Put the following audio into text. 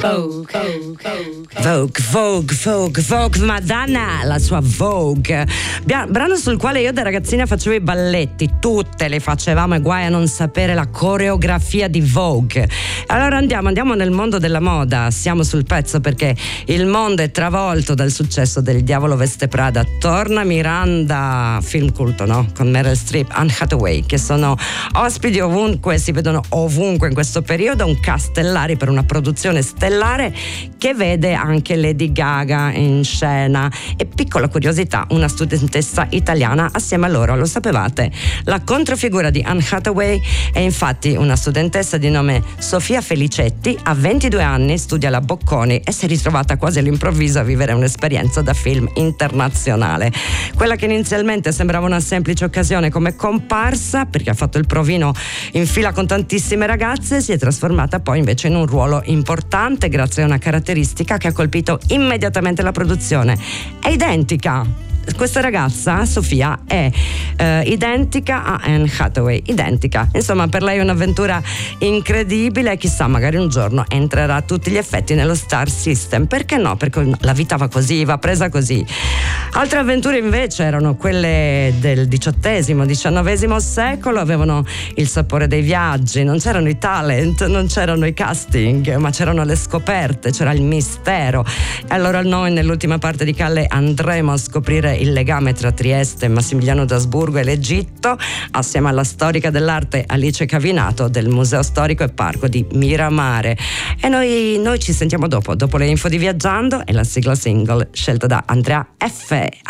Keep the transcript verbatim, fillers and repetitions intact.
Vogue, Vogue, Vogue, Vogue, Madonna, la sua Vogue, brano sul quale io da ragazzina facevo i balletti, tutte le facevamo e guai a non sapere la coreografia di Vogue. Allora andiamo, andiamo nel mondo della moda, siamo sul pezzo perché il mondo è travolto dal successo del Diavolo Veste Prada. Torna Miranda, film culto, no? Con Meryl Streep, Anne Hathaway, che sono ospiti ovunque, si vedono ovunque in questo periodo, un cast stellare per una produzione stellare che vede anche Lady Gaga in scena. E piccola curiosità, una studentessa italiana assieme a loro, lo sapevate? La controfigura di Anne Hathaway è infatti una studentessa di nome Sofia Felicetti, ha ventidue anni, studia alla Bocconi e si è ritrovata quasi all'improvviso a vivere un'esperienza da film internazionale. Quella che inizialmente sembrava una semplice occasione come comparsa, perché ha fatto il provino in fila con tantissime ragazze, si è trasformata poi invece in un ruolo importante grazie a una caratteristica che ha colpito immediatamente la produzione. È identica. Questa ragazza, Sofia, è eh, identica a Anne Hathaway, identica. Insomma, per lei è un'avventura incredibile, chissà, magari un giorno entrerà a tutti gli effetti nello Star System. Perché no? Perché la vita va così, va presa così. Altre avventure invece erano quelle del diciottesimo, diciannovesimo secolo, avevano il sapore dei viaggi, non c'erano i talent, non c'erano i casting, ma c'erano le scoperte, c'era il mistero. E allora noi nell'ultima parte di Calle andremo a scoprire il legame tra Trieste, Massimiliano d'Asburgo e l'Egitto, assieme alla storica dell'arte Alice Cavinato del Museo Storico e Parco di Miramare. E noi, noi ci sentiamo dopo, dopo le info di Viaggiando e la sigla single scelta da Andrea F.